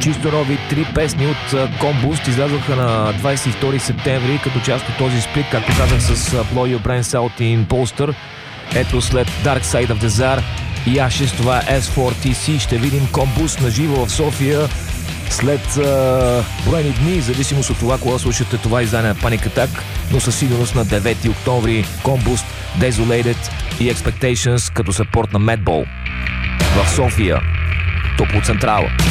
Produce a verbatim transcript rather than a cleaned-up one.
Чисто нови три песни от Combust излязоха на двадесет и втори септември като част от този сплит, както казах, с Blow Your Brains Out in Poster. Ето след Dark Side of the Tsar и Ashes, това е ес фор ти си. Ще видим Combust наживо в София след uh, броени дни, зависимост от това, кога слушате това издание на Panic Attack, но със сигурност на девети октомври Combust, Desolated и Expectations като съпорт на Madball в София, Топлоцентрала.